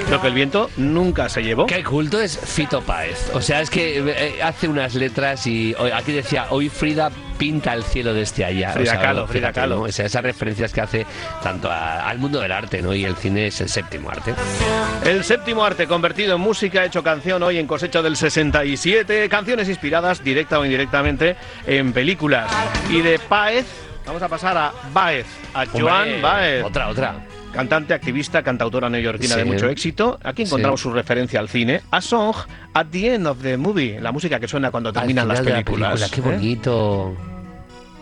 Lo que el viento nunca se llevó. Qué culto es Fito Páez. O sea, es que hace unas letras y aquí decía, hoy Frida pinta el cielo desde allá. Frida Kahlo, fíjate, Frida Kahlo. ¿no? Esas referencias que hace tanto al mundo del arte, ¿no? Y el cine es el séptimo arte. El séptimo arte convertido en música, hecho canción hoy en Cosecha del 67. Canciones inspiradas, directa o indirectamente, en películas. Y de Páez, vamos a pasar a Báez, a Joan Baez. Otra. Cantante, activista, cantautora neoyorquina de mucho éxito. Aquí encontramos su referencia al cine. A Song at the End of the Movie. La música que suena cuando terminan las películas. Qué bonito.